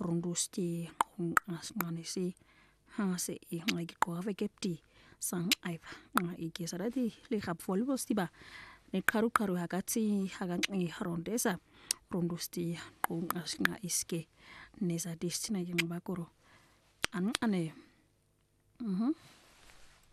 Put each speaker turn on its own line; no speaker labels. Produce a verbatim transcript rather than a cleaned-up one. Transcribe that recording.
rundusti nganisi hase i ngai ko ave kepti sang ai nga ikisarati li khap volbos tiba ne qaru qaru hakati haganqi rondesa rundusti nga iske neza destina ngibakoro an ane mhm